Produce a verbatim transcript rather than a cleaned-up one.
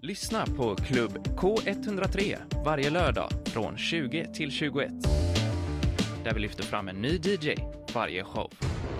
Lyssna på Klubb K ett noll tre varje lördag från tjugo till tjugoett. Där vi lyfter fram en ny D J varje show.